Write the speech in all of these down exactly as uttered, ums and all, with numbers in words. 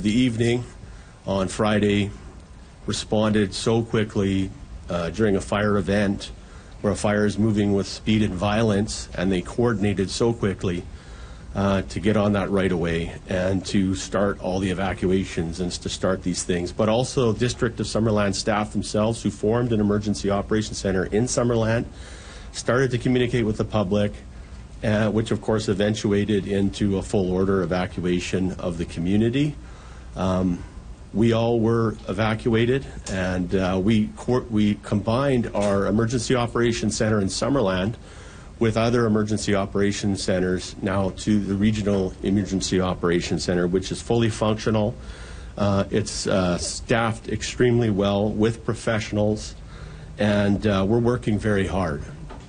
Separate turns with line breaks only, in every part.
the evening on Friday responded so quickly uh, during a fire event where a fire is moving with speed and violence, and they coordinated so quickly uh, to get on that right away and to start all the evacuations and to start these things. But also District of Summerland staff themselves, who formed an emergency operations center in Summerland, started to communicate with the public, uh, which of course eventuated into a full order evacuation of the community. Um, We all were evacuated, and uh, we we combined our emergency operations center in Summerland with other emergency operations centers now to the regional emergency operations center, which is fully functional. Uh, it's uh, staffed extremely well with professionals, and uh, we're working very hard.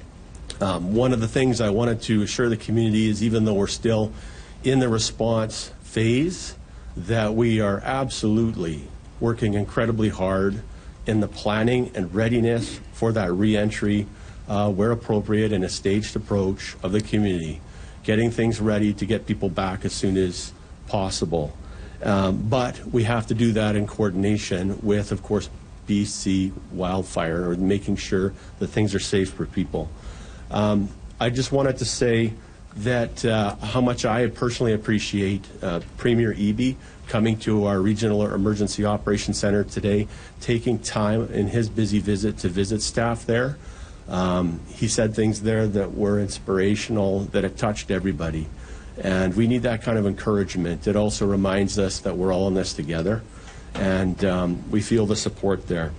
Um, one of the things I wanted to assure the community is, even though we're still in the response phase, that we are absolutely working incredibly hard in the planning and readiness for that reentry uh, where appropriate, in a staged approach of the community, getting things ready to get people back as soon as possible. Um, but we have to do that in coordination with, of course, B C Wildfire, or making sure that things are safe for people. Um, I just wanted to say that uh, how much I personally appreciate uh, Premier Eby coming to our Regional Emergency Operations Center today, taking time in his busy visit to visit staff there. Um, he said things there that were inspirational, that it touched everybody. And we need that kind of encouragement. It also reminds us that we're all in this together, and um, we feel the support there.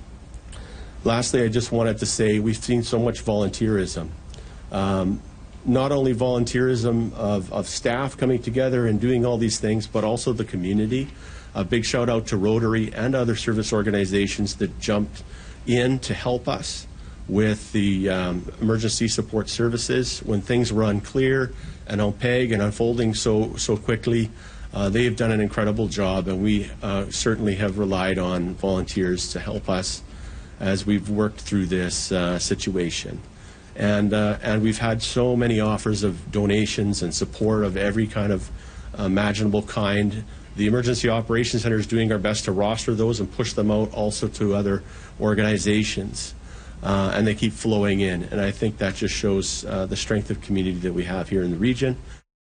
Lastly, I just wanted to say we've seen so much volunteerism. Um, Not only volunteerism of, of staff coming together and doing all these things, but also the community. A big shout out to Rotary and other service organizations that jumped in to help us with the um, emergency support services when things were unclear and opaque and unfolding so, so quickly. Uh, they have done an incredible job, and we uh, certainly have relied on volunteers to help us as we've worked through this uh, situation. And, uh, and we've had so many offers of donations and support of every kind of imaginable kind. The Emergency Operations Center is doing our best to roster those and push them out also to other organizations. Uh, and they keep flowing in. And I think that just shows uh, the strength of community that we have here in the region.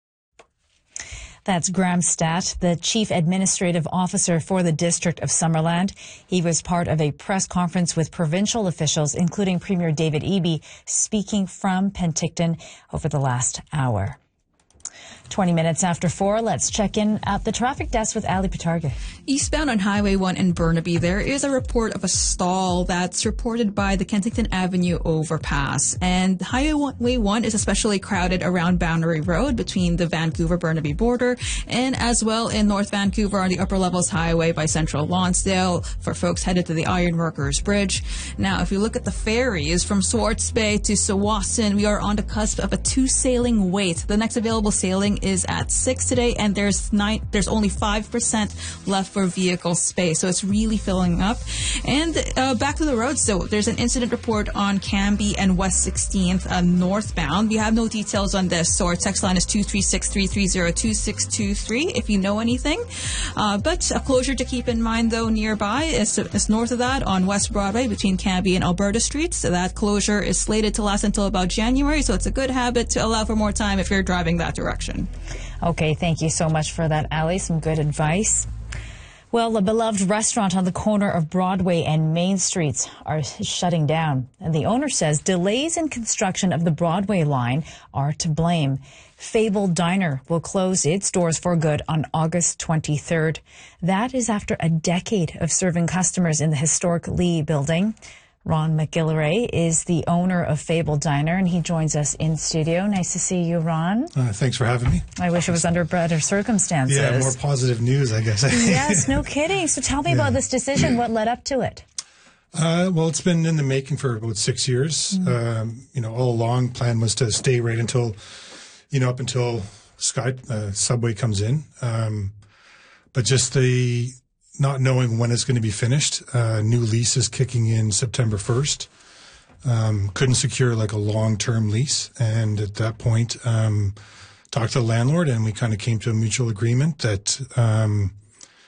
That's Graham Statt, the Chief Administrative Officer for the District of Summerland. He was part of a press conference with provincial officials, including Premier David Eby, speaking from Penticton over the last hour. twenty minutes after four, let's check in at the traffic desk with Ali Pitarga.
Eastbound on Highway one in Burnaby, there is a report of a stall that's reported by the Kensington Avenue overpass. And Highway one is especially crowded around Boundary Road between the Vancouver-Burnaby border, and as well in North Vancouver on the Upper Levels Highway by Central Lonsdale for folks headed to the Ironworkers Bridge. Now, if you look at the ferries from Swartz Bay to Tsawwassen, we are on the cusp of a two-sailing wait. The next available sailing is at six today, and there's nine, there's only five percent left for vehicle space, so it's really filling up. And uh, back to the roads, so there's an incident report on Cambie and West sixteenth uh, northbound. We have no details on this, so our text line is two three six, three three zero, two six two three if you know anything. Uh, but a closure to keep in mind, though, nearby is, is north of that on West Broadway between Cambie and Alberta Streets. So that closure is slated to last until about January, so it's a good habit to allow for more time if you're driving that direction.
Okay, thank you so much for that, Ali. Some good advice. Well, the beloved restaurant on the corner of Broadway and Main Streets are shutting down. And the owner says delays in construction of the Broadway line are to blame. Fable Diner will close its doors for good on August twenty-third. That is after a decade of serving customers in the historic Lee building. Ron McGillivray is the owner of Fable Diner, and he joins us in studio. Nice to see you, Ron.
Uh, thanks for having me.
I wish it was under better circumstances.
Yeah, more positive news, I guess.
Yes, no kidding. So tell me yeah. about this decision. What led up to it?
Uh, well, it's been in the making for about six years. Mm-hmm. Um, you know, all along, plan was to stay right until, you know, up until Sky uh, Subway comes in. Um, but just the not knowing when it's going to be finished. Uh, new lease is kicking in September first. Um, couldn't secure like a long-term lease. And at that point, um, talked to the landlord, and we kind of came to a mutual agreement that, um,